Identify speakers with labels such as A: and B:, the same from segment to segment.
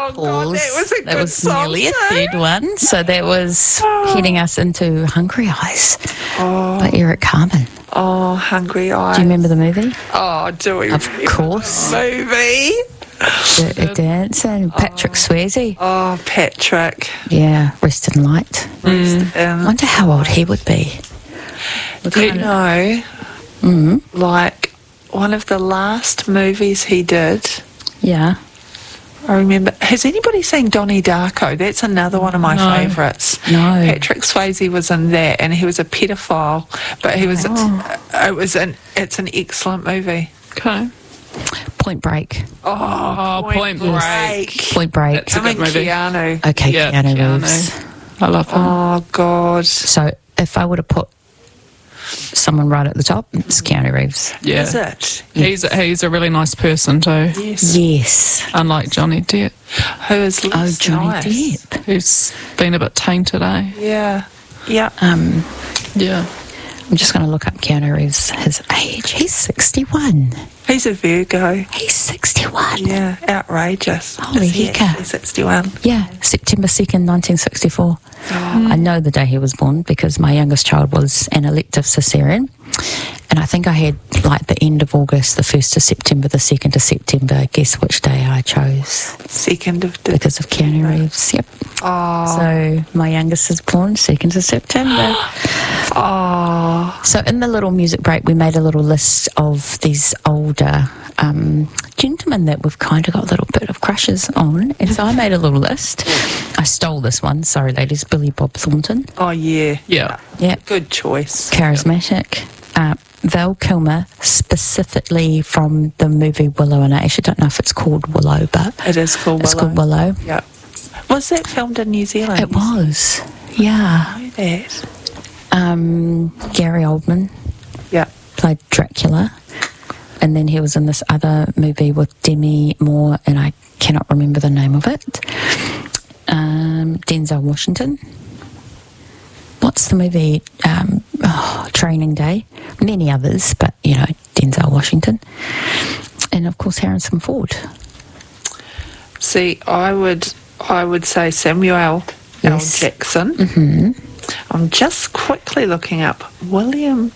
A: Oh, God, that was a good song.
B: nearly a third one. So that was heading us into Hungry Eyes by Eric Carmen.
A: Oh, Hungry Eyes.
B: Do you remember the movie?
A: Oh, do we?
B: Of course.
A: Movie.
B: The dance and Patrick Swayze.
A: Oh, Patrick.
B: Yeah, Rest in Light. I wonder how old he would be.
A: You know, like one of the last movies he did,
B: Yeah.
A: I remember. Has anybody seen Donnie Darko? That's another one of my favourites.
B: No.
A: Patrick Swayze was in that, and he was a pedophile, but he was. It's an excellent movie.
C: Okay.
B: Point Break.
A: Oh,
C: Point Break.
B: Point Break.
C: That's a good movie.
A: Keanu.
B: Okay,
C: Yeah,
B: Keanu Reeves.
C: I love him.
A: Oh God.
B: So if I were to put someone right at the top, it's Keanu Reeves.
C: Yeah.
A: Is it?
C: He's a really nice person too.
A: Yes.
B: Yes.
C: Unlike Johnny Depp,
A: Who is
B: Oh,
A: less
B: Johnny
A: nice.
B: Depp.
C: who's been a bit tainted, eh?
A: Yeah. Yeah.
C: Yeah.
B: I'm just going to look up Keanu Reeves, his age. He's 61.
A: He's a Virgo.
B: He's 61.
A: Yeah. Outrageous.
B: Holy
A: Is he
B: hecka.
A: actually 61?
B: Yeah, September 2nd, 1964. I know the day he was born because my youngest child was an elective cesarean. And I think I had like the end of August, the 1st of September, the 2nd of September. Guess which day I chose?
A: 2nd of
B: Because of Keanu Reeves, yep.
A: Oh.
B: So my youngest is born 2nd of September.
A: Oh.
B: So in the little music break, we made a little list of these older gentlemen that we've kind of got a little bit of crushes on. And so I made a little list. I stole this one. Sorry, ladies. Billy Bob Thornton.
A: Oh, yeah.
C: Yeah.
B: Yeah.
A: Good choice.
B: Charismatic. Val Kilmer, specifically from the movie Willow. And I actually don't know if it's called Willow, but
A: It is called
B: it's
A: Willow.
B: called Willow.
A: Yeah. Was that filmed in New Zealand?
B: It was. Yeah.
A: I know that.
B: Gary Oldman
A: Yeah.
B: played Dracula. And then he was in this other movie with Demi Moore, and I cannot remember the name of it. Denzel Washington. What's the movie? Training Day. Many others, but, you know, Denzel Washington. And, of course, Harrison Ford.
A: See, I would say Samuel L.
B: Yes.
A: Jackson.
B: Mm-hmm.
A: I'm just quickly looking up William.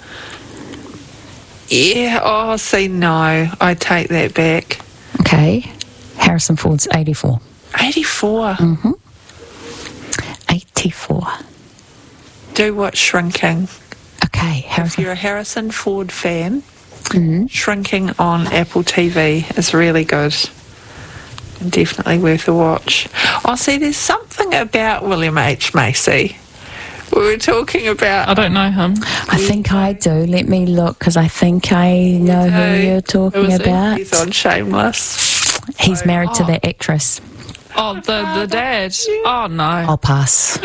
A: Yeah. Oh, see, no. I take that back.
B: Okay. Harrison Ford's 84.
A: 84.
B: 84.
A: Do watch Shrinking.
B: Okay,
A: If
B: Harrison.
A: you're a Harrison Ford fan, Shrinking on Apple TV is really good. Definitely worth a watch. Oh, see, there's something about William H. Macy. We were talking about...
C: I don't know him.
B: I think I do. Let me look, because I think I know who you're talking
C: Who is he?
B: about.
A: He's on Shameless.
B: He's married to that actress.
C: Oh, the dad. Oh, no.
B: I'll pass.